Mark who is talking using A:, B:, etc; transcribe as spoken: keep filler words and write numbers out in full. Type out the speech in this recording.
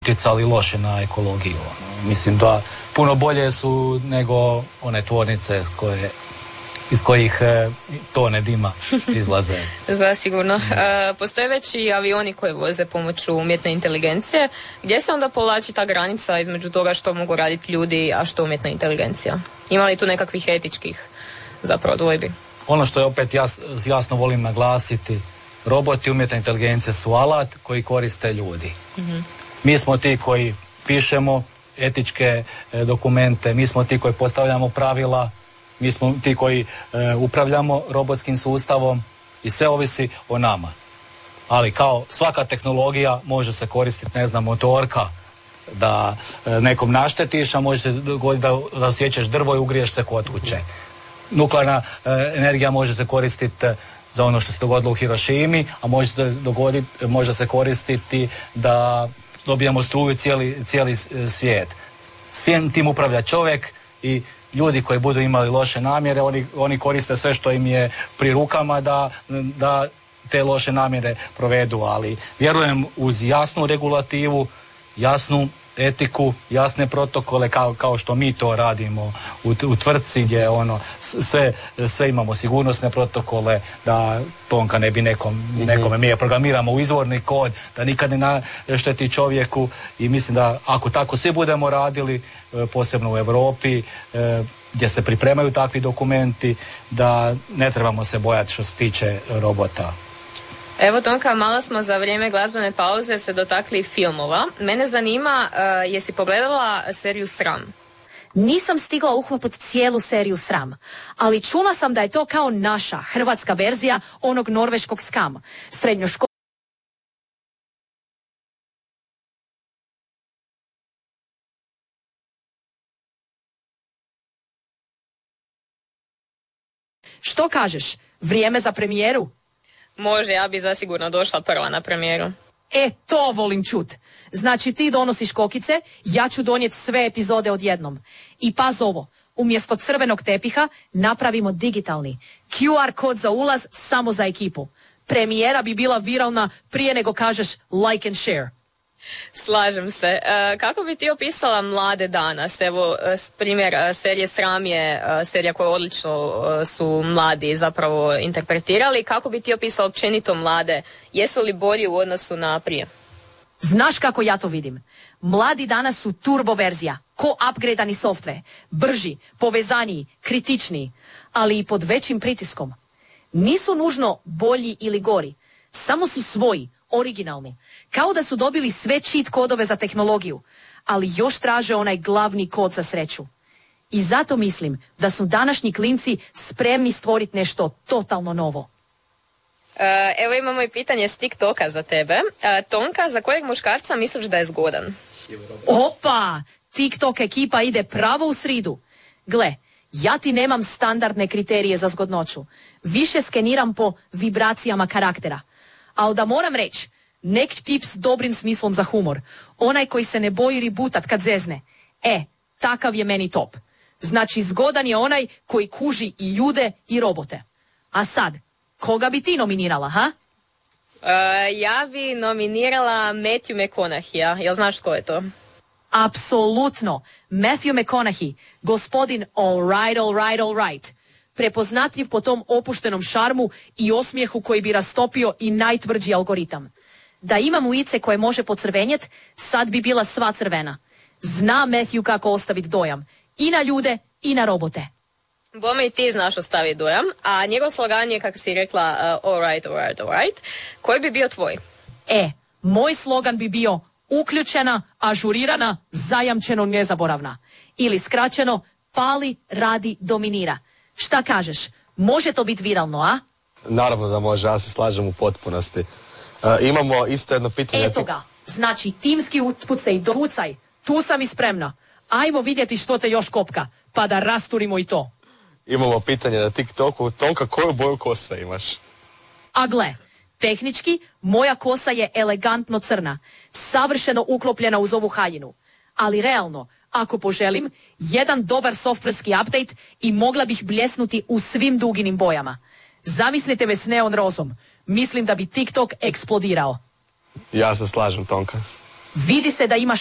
A: utjecali loše na ekologiju. Mislim da puno bolje su nego one tvornice koje, iz kojih e, tone dima izlaze.
B: Zasigurno. E, postoje već i avioni koji voze pomoću umjetne inteligencije. Gdje se onda povlači ta granica između toga što mogu raditi ljudi, a što umjetna inteligencija? Ima li tu nekakvih etičkih zapravo dvojbi?
A: Ono što je opet jas, jasno volim naglasiti, roboti i umjetna inteligencija su alat koji koriste ljudi. Mm-hmm. Mi smo ti koji pišemo etičke e, dokumente, mi smo ti koji postavljamo pravila, mi smo ti koji e, upravljamo robotskim sustavom i sve ovisi o nama. Ali kao svaka tehnologija može se koristiti, ne znam, motorka da e, nekom naštetiš, a može se dogoditi da, da osjećaš drvo i ugriješ se kod kuće. Nuklearna e, energija može se koristiti za ono što se dogodilo u Hirošimi, a može se dogoditi, može se koristiti da dobijamo struju cijeli, cijeli svijet. Svim tim upravlja čovjek i ljudi koji budu imali loše namjere, oni, oni koriste sve što im je pri rukama da, da te loše namjere provedu, ali vjerujem uz jasnu regulativu, jasnu etiku, jasne protokole kao, kao što mi to radimo u, u tvrtci gdje ono sve, sve imamo sigurnosne protokole da Tonka ne bi nekom, nekome, mi je programiramo u izvorni kod da nikad ne našteti čovjeku i mislim da ako tako svi budemo radili, posebno u Europi gdje se pripremaju takvi dokumenti, da ne trebamo se bojati što se tiče robota.
B: Evo Tonka, malo smo za vrijeme glazbene pauze se dotakli filmova. Mene zanima, uh, jesi pogledala seriju Sram?
C: Nisam stigla uhvapiti cijelu seriju Sram, ali čula sam da je to kao naša hrvatska verzija onog norveškog Skam. Srednjoško... Što kažeš? Vrijeme za premijeru?
B: Može, ja bi zasigurno došla prva na premijeru.
C: E, to volim čut. Znači ti donosiš kokice, ja ću donijeti sve epizode odjednom. I paz ovo, umjesto crvenog tepiha napravimo digitalni. Q R kod za ulaz samo za ekipu. Premijera bi bila viralna prije nego kažeš like and share.
B: Slažem se. E, kako bi ti opisala mlade danas? Evo, primjer serije Sram je serija koju odlično su mladi zapravo interpretirali. Kako bi ti opisala općenito mlade? Jesu li bolji u odnosu na prije?
C: Znaš kako ja to vidim? Mladi danas su turbo verzija, ko upgradeani software, brži, povezaniji, kritičniji, ali i pod većim pritiskom. Nisu nužno bolji ili gori, samo su svoji, originalni. Kao da su dobili sve cheat kodove za tehnologiju, ali još traže onaj glavni kod za sreću. I zato mislim da su današnji klinci spremni stvoriti nešto totalno novo.
B: E, evo imamo i pitanje s TikToka za tebe. E, Tonka, za kojeg muškarca misliš da je zgodan?
C: Opa! TikTok ekipa ide pravo u sridu. Gle, ja ti nemam standardne kriterije za zgodnoću. Više skeniram po vibracijama karaktera. Ali da moram reći, nek tip s dobrim smislom za humor. Onaj koji se ne boji ributat kad zezne. E, takav je meni top. Znači, zgodan je onaj koji kuži i ljude i robote. A sad, koga bi ti nominirala, ha?
B: Uh, ja bi nominirala Matthew McConaughey-a. Jel znaš ko je to?
C: Apsolutno. Matthew McConaughey, gospodin all right, all right, all right. Prepoznatljiv po tom opuštenom šarmu i osmijehu koji bi rastopio i najtvrđi algoritam. Da imam ulice koje može pocrvenjet, sad bi bila sva crvena. Zna Matthew kako ostaviti dojam. I na ljude, i na robote.
B: Bome i ti znaš ostaviti dojam, a njegov slogan je, kako si rekla, uh, all right, all right, all right. Koji bi bio tvoj?
C: E, moj slogan bi bio uključena, ažurirana, zajamčeno nezaboravna. Ili skraćeno, pali, radi, dominira. Šta kažeš? Može to biti viralno, a?
D: Naravno da može, ja se slažem u potpunosti. Uh, imamo isto jedno pitanje...
C: Eto ga, znači timski utpucaj, dovucaj, tu sam i spremna. Ajmo vidjeti što te još kopka, pa da rasturimo i to.
D: Imamo pitanje na TikToku. Tonka, koju boju kosa imaš?
C: A gle, tehnički, moja kosa je elegantno crna, savršeno uklopljena uz ovu haljinu. Ali realno, ako poželim, jedan dobar softverski update i mogla bih bljesnuti u svim duginim bojama. Zamislite me s neon rozom. Mislim da bi TikTok eksplodirao.
D: Ja se slažem, Tonka.
C: Vidi se da imaš